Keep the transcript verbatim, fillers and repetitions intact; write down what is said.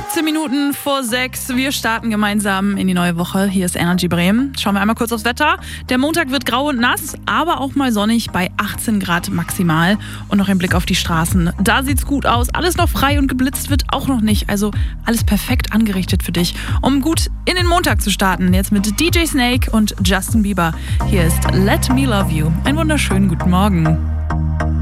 siebzehn Minuten vor sechs. Wir starten gemeinsam in die neue Woche. Hier ist Energy Bremen. Schauen wir einmal kurz aufs Wetter. Der Montag wird grau und nass, aber auch mal sonnig bei achtzehn Grad maximal. Und noch ein Blick auf die Straßen. Da sieht's gut aus. Alles noch frei und geblitzt wird auch noch nicht. Also alles perfekt angerichtet für dich, um gut in den Montag zu starten. Jetzt mit D J Snake und Justin Bieber. Hier ist Let Me Love You. Einen wunderschönen guten Morgen.